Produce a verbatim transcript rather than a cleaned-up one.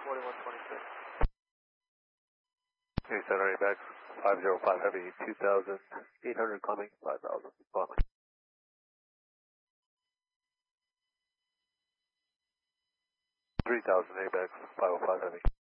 forty-one twenty-six. Okay, center A back, five zero five heavy, two thousand eight hundred coming, five thousand, coming. three thousand A back, five oh five heavy.